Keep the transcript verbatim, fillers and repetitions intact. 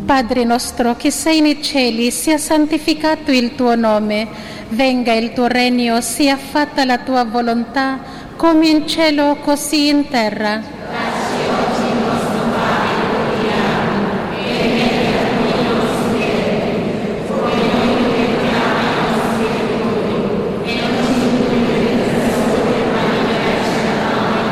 Padre nostro che sei nei cieli, sia santificato il tuo nome, venga il tuo regno, sia fatta la tua volontà, come in cielo così in terra.